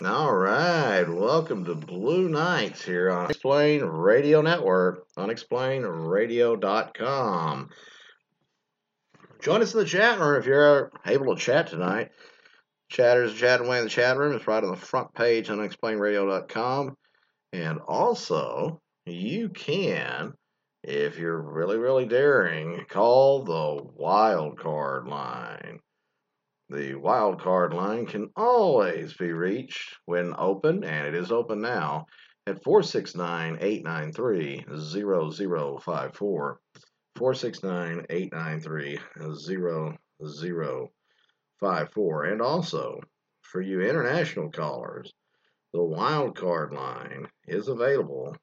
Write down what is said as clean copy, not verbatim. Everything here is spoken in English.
All right, welcome to Blue Nights here on Unexplained Radio Network, unexplainеdradio.com. Join us in the chat room if you're able to chat tonight. Chatters chatting away in the chat room. It's right on the front page on unexplainedradio.com. And also, you can, if you're really daring, call the wild card line. The wild card line can always be reached when open, and it is open now, at 469-893-0054. 469-893-0054. And also, for you international callers, the wild card line is available